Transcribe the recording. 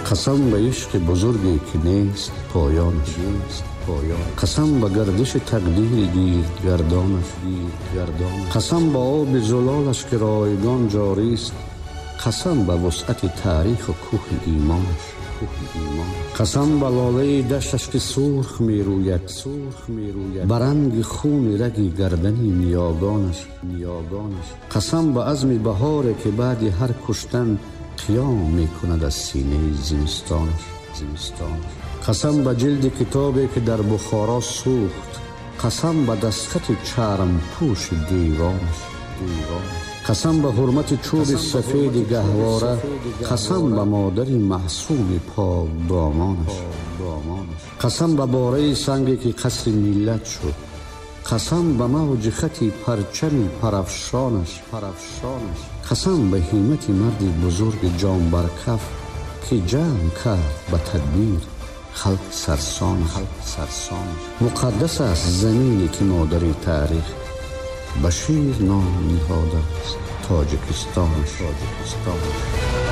قسم به عشق بزرگی که نیست پایانش، قسم به گردش تقدیر گردانش، قسم به آب زلالش که رایگان جاری است، قسم به وسعت تاریخ و کوه ایمانش، قسم به لاله دشتش که سرخ می روید برنگ خون رگ گردنی نیاگانش، قسم به عزم بهاره که بعد هر کشتن قیام می کند از سینه زمستانش، قسم به جلد کتابی که در بخارا سوخت، قسم به دستخط چرم پوش دیوانش، قسم به حرمت چوب سفید گهواره، قسم به مادر محصول پاک دامانش، قسم به باره سنگی که قصر ملت شد، قسم به موج خطی پرچم پرافشانش، قسم به همت مرد بزرگ جان برکف که جمع کرد به تدبیر خلق سرسانش. مقدس است زمینی که مادر تاریخ بشیر نام نهاده است، تاجیکستانش.